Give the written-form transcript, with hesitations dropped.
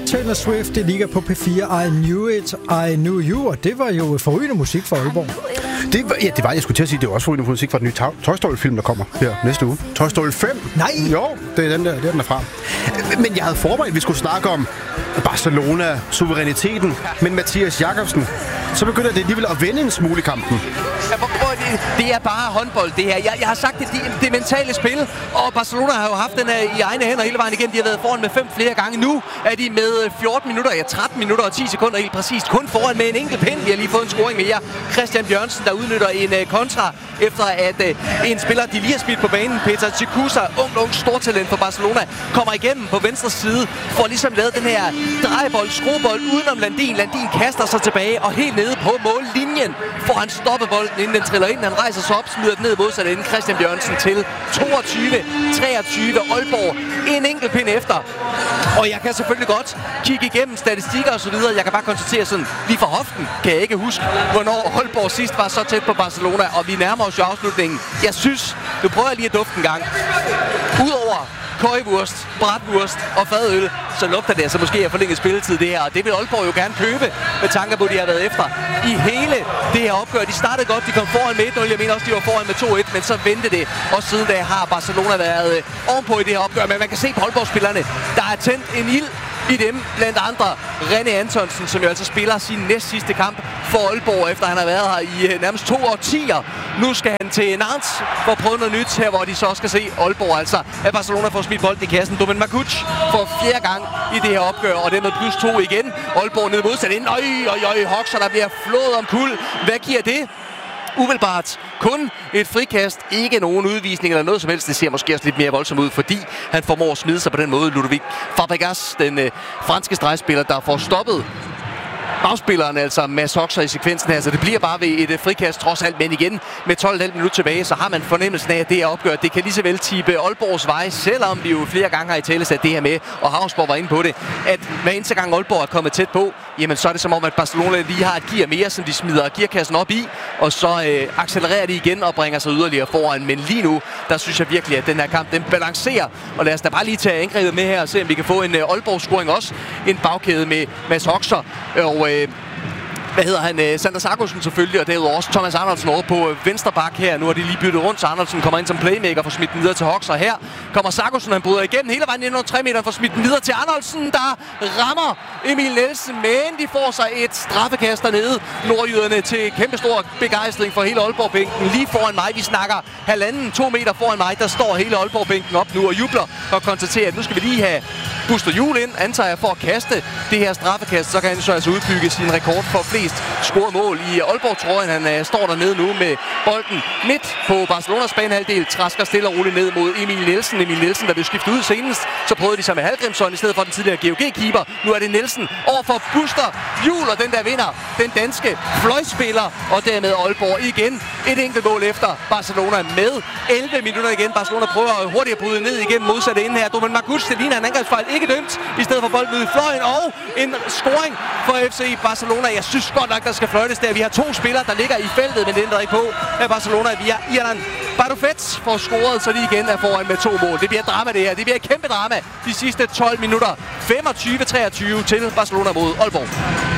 Taylor Swift, det ligger på P4. I Knew It, I Knew You, og det var jo forrygende musik for Aalborg. Det var, jeg skulle til at sige, det var også forrygende musik fra den nye Toy Story-film, der kommer her næste uge. Toy Story 5. Nej! Jo, det er den der, den er fra. Men jeg havde forberedt, at vi skulle snakke om Barcelona, suveræniteten, men Mathias Jakobsen, så begynder det alligevel at vende en smule i kampen. Det er bare håndbold, det her. Jeg har sagt, det mentale spil, og Barcelona har jo haft den her i egne hænder hele vejen igennem. De har været foran med 5 flere gange. Nu er de med 14 minutter, 13 minutter og 10 sekunder helt præcist. Kun foran med en enkelt pind. Vi har lige fået en scoring mere. Christian Bjørnsen, der udnytter en kontra, efter at en spiller, de lige har smidt på banen, Peter Chikusa, ung stortalent for Barcelona, kommer igennem på venstre side, får ligesom lavet den her drejebold, skruebold udenom Landin. Landin kaster sig tilbage, og helt nede på mållinjen får han stoppet bolden, inden den triller ind. Han rejser sig op, smider den ned modsat enden. Christian Bjørnsen til 22-23 Aalborg. En enkelt pind efter. Og jeg kan selvfølgelig godt kigge igennem statistikker og så videre. Jeg kan bare konstatere sådan, lige fra hoften kan jeg ikke huske, hvornår Aalborg sidst var så tæt på Barcelona, og vi nærmer os jo afslutningen. Jeg synes, nu prøver jeg lige at dufte en gang. Udover køjevurst, bratwurst og fadøl, så lugter det altså måske af forlænget spilletid det her. Og det vil Aalborg jo gerne købe, med tanker på, at de har været efter i hele det her opgør. De startede godt, de kom foran med 1-0. Jeg mener også, de var foran med 2-1, men så vendte det. Og siden da har Barcelona været ovenpå i det her opgør. Men man kan se på Aalborg-spillerne, der er tændt en ild i dem, blandt andre René Antonsen, som jo altså spiller sin næst sidste kamp for Aalborg, efter han har været her i nærmest 2 årtier. Nu skal han til Nantes for at prøve noget nyt her, hvor de så skal se Aalborg, altså at Barcelona får smidt bolden i kassen. Domen Makuc for 4. gang i det her opgør, og det med +2 igen. Aalborg ned modsat ind. Hoxer, der bliver flået om kul. Hvad giver det? Umiddelbart kun et frikast, ikke nogen udvisning eller noget som helst. Det ser måske også lidt mere voldsomt ud, fordi han formår at smide sig på den måde. Ludovic Fabregas, den franske stregspiller, der får stoppet bagspilleren, altså Mads Hoxer i sekvensen her, så det bliver bare ved et frikast trods alt, men igen med 12,5 minutter tilbage, så har man fornemmelsen af, at det er opgørt. Det kan lige så vel tippe Aalborgs vej, selvom vi jo flere gange har i tale sat det her med, og Havsborg var inde på det, at hver eneste gang Aalborg er kommet tæt på, jamen så er det som om, at Barcelona lige har et gear mere, som de smider gearkassen op i, og så accelererer de igen og bringer sig yderligere foran. Men lige nu, der synes jeg virkelig, at den her kamp, den balancerer, og lad os da bare lige tage angrebet med her og se, om vi kan få en Aalborg-scoring også. En bagkæde med Mads Hoxer, og hvad hedder han? Sander Sargussen selvfølgelig, og derudover også Thomas Arnoldsen over på venstre bak her. Nu har de lige byttet rundt, så Arnoldsen kommer ind som playmaker for smidt den videre til Hoxer. Her kommer Sargussen, han bryder igennem hele vejen ind under 3 meter for smidt den videre til Arnoldsen, der rammer Emil Nielsen, men de får sig et straffekast dernede. Nordjyderne til kæmpestor begejstring for hele Aalborg-bænken. Lige foran mig, vi snakker 1,5-2 meter foran mig, der står hele Aalborg-bænken op nu og jubler og konstaterer, at nu skal vi lige have Buster Juhl ind, antager jeg, for at kaste det her straffekast. Så kan han så altså udbygge sin rekord for flest scorede mål i Aalborg-trøjen. Han står dernede nu med bolden midt på Barcelonas banehalvdel, trasker stille og roligt ned mod Emil Nielsen. Emil Nielsen, der blev skiftet ud senest, så prøvede de sig med Hallgrimsson i stedet for den tidligere GOG-keeper. Nu er det Nielsen over for Buster Juhl, og den der vinder, den danske fløjspiller, og dermed Aalborg igen et enkelt mål efter Barcelona med 11 minutter igen. Barcelona prøver hurtigt at bryde ned igennem modsatte ende her. Domen Makuc, det ligner en angrebsfejl, ikke dømt, i stedet for bolden ud i fløjen, og en scoring for FC Barcelona. Jeg synes godt nok, der skal fløjtes der. Vi har 2 spillere, der ligger i feltet, men det ændrer ikke på, at Barcelona via Irland Barufets får scoret, så de igen er foran med 2 mål. Det bliver drama det her. Det bliver et kæmpe drama de sidste 12 minutter. 25-23 til Barcelona mod Aalborg.